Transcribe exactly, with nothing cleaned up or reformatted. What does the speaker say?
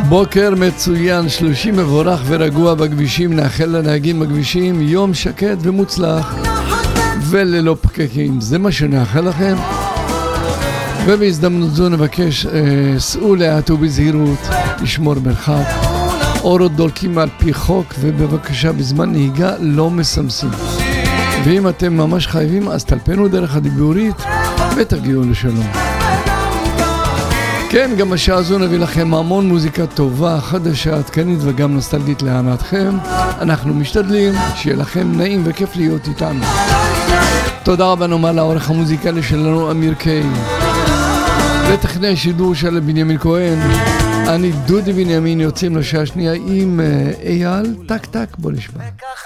בוקר מצוין, שלושים מבורך ורגוע בכבישים, נאחל לנהגים בכבישים יום שקט ומוצלח וללא פקקים, זה מה שנאחל לכם. ובהזדמנות זו נבקש, אה, סעו לאט ובזהירות, לשמור מרחק, אורות דולקים על פי חוק, ובבקשה בזמן נהיגה לא מסמסים. ואם אתם ממש חייבים אז תלפנו דרך הדיבורית ותגיעו לשלום. כן, גם השעה זו נביא לכם המון מוזיקה טובה, חדשה, עדכנית וגם נוסטלגית להנאתכם. אנחנו משתדלים שיהיה לכם נעים וכיף להיות איתנו. תודה רבה נאמר לעורך המוזיקלי שלנו אמיר קיי, לטכנאי שידור של בנימין כהן. אני דודי בנימין, יוצאים לשעה שנייה עם אייל. טק טק, בוא נשמע.